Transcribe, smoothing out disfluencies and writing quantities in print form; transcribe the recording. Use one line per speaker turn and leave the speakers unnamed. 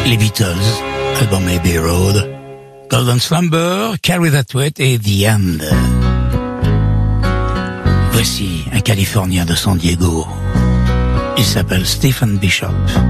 Les Beatles, album Abbey Road, Golden Slumber, Carry That Weight et The End. Voici un Californien de San Diego. Il s'appelle Stephen Bishop.